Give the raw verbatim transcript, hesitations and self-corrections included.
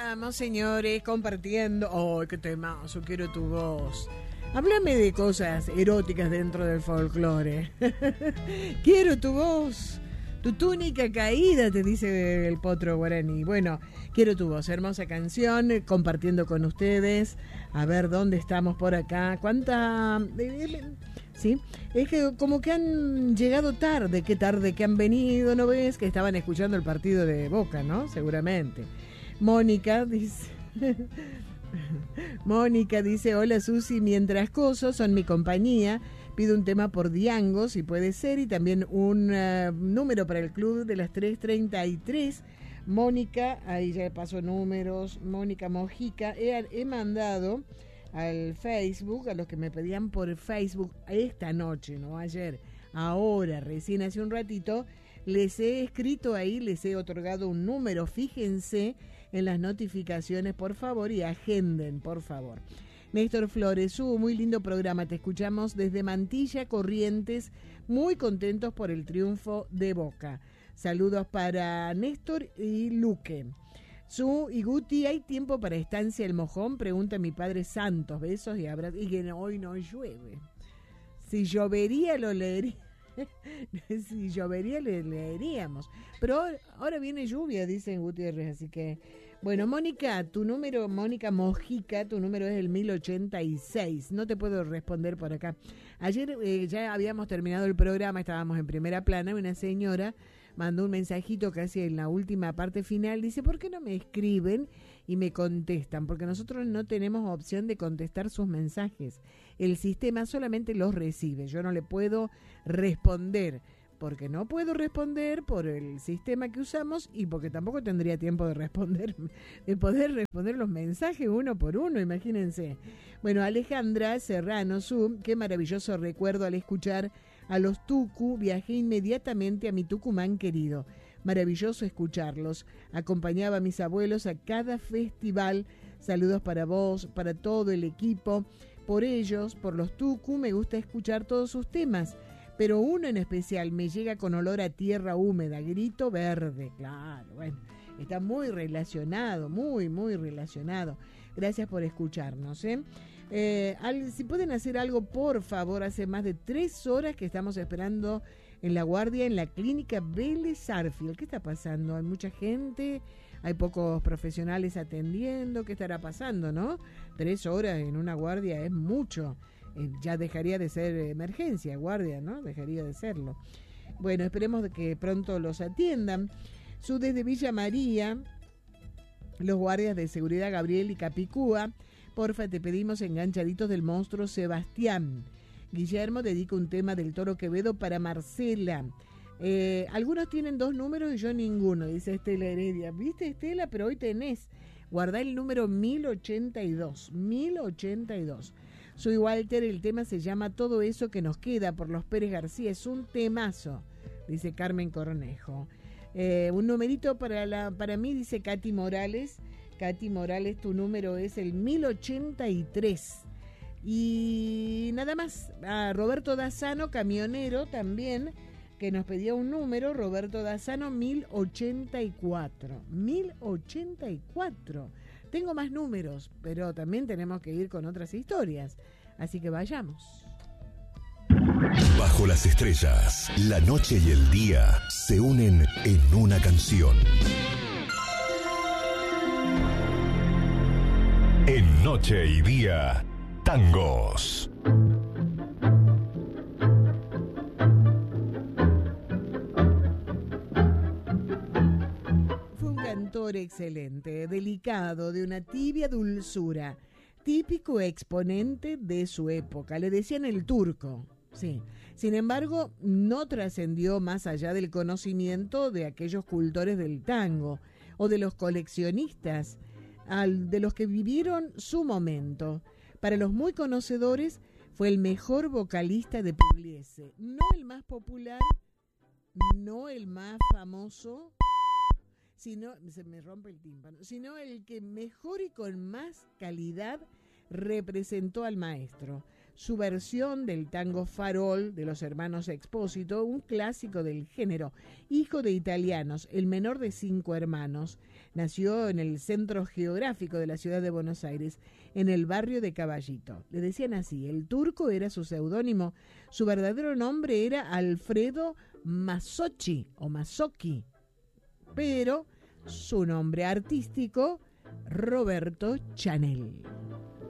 estamos, señores, compartiendo. ¡Oh, qué temazo! Quiero tu voz. Háblame de cosas eróticas dentro del folclore. Quiero tu voz. Tu túnica caída, te dice el potro guaraní. Bueno, quiero tu voz. Hermosa canción, compartiendo con ustedes. A ver dónde estamos por acá. ¿Cuánta...? Sí, es que como que han llegado tarde. Qué tarde que han venido, ¿no ves? Que estaban escuchando el partido de Boca, ¿no? Seguramente. Mónica dice... Mónica dice, hola Susi, mientras coso son mi compañía, pido un tema por Diango, si puede ser, y también un uh, número para el club de las tres treinta y tres. Mónica, ahí ya paso números, Mónica Mojica, he, he mandado al Facebook, a los que me pedían por Facebook esta noche, no ayer, ahora, recién hace un ratito, les he escrito ahí, les he otorgado un número, fíjense en las notificaciones, por favor, y agenden, por favor. Néstor Flores, uh, muy lindo programa, te escuchamos desde Mantilla, Corrientes, muy contentos por el triunfo de Boca. Saludos para Néstor y Luque. Su y Guti, ¿hay tiempo para Estancia El Mojón? Pregunta mi padre Santos, besos y abrazos. Y que hoy no llueve. Si llovería lo leería. Si llovería le leeríamos. Pero ahora viene lluvia, dicen Gutiérrez, así que... Bueno, Mónica, tu número, Mónica Mojica, tu número es el mil ochenta y seis. No te puedo responder por acá. Ayer eh, ya habíamos terminado el programa, estábamos en primera plana, y una señora mandó un mensajito casi en la última parte final. Dice, ¿por qué no me escriben y me contestan? Porque nosotros no tenemos opción de contestar sus mensajes. El sistema solamente los recibe. Yo no le puedo responder. Porque no puedo responder por el sistema que usamos y porque tampoco tendría tiempo de responder, de poder responder los mensajes uno por uno, imagínense. Bueno, Alejandra Serrano, su, qué maravilloso recuerdo al escuchar a los Tucu, viajé inmediatamente a mi Tucumán querido. Maravilloso escucharlos. Acompañaba a mis abuelos a cada festival. Saludos para vos, para todo el equipo. Por ellos, por los Tucu, me gusta escuchar todos sus temas. Pero uno en especial me llega con olor a tierra húmeda, Grito Verde. Claro, bueno, está muy relacionado, muy, muy relacionado. Gracias por escucharnos, ¿eh? Eh, al, si pueden hacer algo, por favor, hace más de tres horas que estamos esperando en la guardia en la clínica Vélez Sarsfield. ¿Qué está pasando? Hay mucha gente, hay pocos profesionales atendiendo. ¿Qué estará pasando, no? Tres horas en una guardia es mucho. Eh, ya dejaría de ser emergencia, guardia, ¿no? Dejaría de serlo. Bueno, esperemos de que pronto los atiendan. Su desde Villa María, los guardias de seguridad Gabriel y Capicúa, porfa, te pedimos enganchaditos del monstruo Sebastián. Guillermo dedica un tema del Toro Quevedo para Marcela. Eh, algunos tienen dos números y yo ninguno, dice Estela Heredia. ¿Viste, Estela? Pero hoy tenés. Guardá el número mil ochenta y dos. mil ochenta y dos. Soy Walter, el tema se llama Todo eso que nos queda por los Pérez García. Es un temazo, dice Carmen Cornejo. Eh, un numerito para, la, para mí, dice Katy Morales. Katy Morales, tu número es el mil ochenta y tres. Y nada más, a Roberto Dazzano, camionero también, que nos pedía un número, Roberto Dazzano, mil ochenta y cuatro. mil ochenta y cuatro. Tengo más números, pero también tenemos que ir con otras historias. Así que vayamos. Bajo las estrellas, la noche y el día se unen en una canción. En Noche y Día, tangos. Excelente, delicado, de una tibia dulzura, típico exponente de su época, le decían el turco, sí. Sin embargo, no trascendió más allá del conocimiento de aquellos cultores del tango o de los coleccionistas, al, de los que vivieron su momento. Para los muy conocedores, fue el mejor vocalista de Pugliese, no el más popular, no el más famoso, sino, se me rompe el tímpano, sino el que mejor y con más calidad representó al maestro. su versión del tango Farol de los hermanos Expósito, un clásico del género. Hijo de italianos, el menor de cinco hermanos, nació en el centro geográfico de la ciudad de Buenos Aires, en el barrio de Caballito. Le decían así, el Turco era su seudónimo, su verdadero nombre era Alfredo Mazzocchi o Mazzocchi, pero su nombre artístico, Roberto Chanel.